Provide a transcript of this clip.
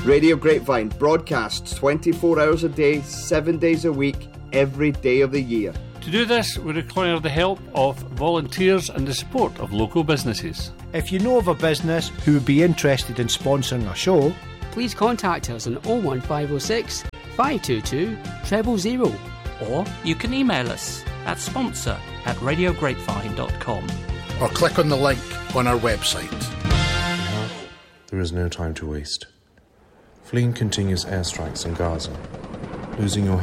Radio Grapevine broadcasts 24 hours a day, 7 days a week, every day of the year. To do this, we require the help of volunteers and the support of local businesses. If you know of a business who would be interested in sponsoring our show, please contact us on 01506 522 000. Or you can email us at sponsor@radiograpevine.com. Or click on the link on our website. There is no time to waste. Fleeing continuous airstrikes in Gaza. Losing your